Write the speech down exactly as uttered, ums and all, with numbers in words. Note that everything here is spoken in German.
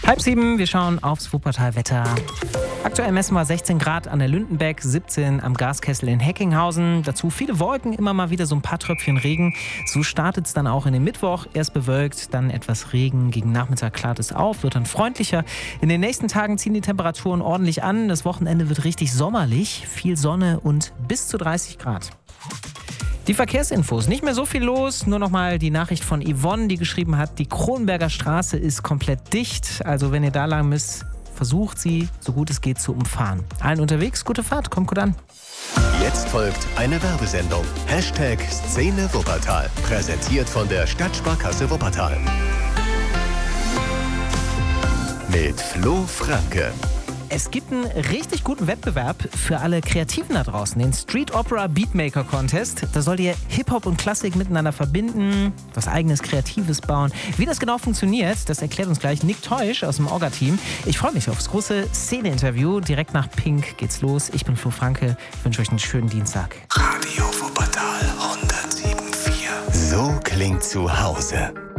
Halb sieben, wir schauen aufs Wuppertal-Wetter. Aktuell messen wir sechzehn Grad an der Lündenbeck, siebzehn am Gaskessel in Heckinghausen. Dazu viele Wolken, immer mal wieder so ein paar Tröpfchen Regen. So startet es dann auch in den Mittwoch. Erst bewölkt, dann etwas Regen. Gegen Nachmittag klart es auf, wird dann freundlicher. In den nächsten Tagen ziehen die Temperaturen ordentlich an. Das Wochenende wird richtig sommerlich. Viel Sonne und bis zu dreißig Grad. Die Verkehrsinfos, nicht mehr so viel los, nur noch mal die Nachricht von Yvonne, die geschrieben hat, die Kronberger Straße ist komplett dicht, also wenn ihr da lang müsst, versucht sie, so gut es geht, zu umfahren. Allen unterwegs, gute Fahrt, kommt gut an. Jetzt folgt eine Werbesendung. Hashtag Szene Wuppertal, präsentiert von der Stadtsparkasse Wuppertal. Mit Flo Franke. Es gibt einen richtig guten Wettbewerb für alle Kreativen da draußen, den Street Opera Beatmaker Contest. Da sollt ihr Hip-Hop und Klassik miteinander verbinden, was eigenes Kreatives bauen. Wie das genau funktioniert, das erklärt uns gleich Nick Teusch aus dem Orga-Team. Ich freue mich aufs große Szene-Interview. Direkt nach Pink geht's los. Ich bin Flo Franke, wünsche euch einen schönen Dienstag. Radio Wuppertal hundertsieben Komma vier. So klingt zu Hause.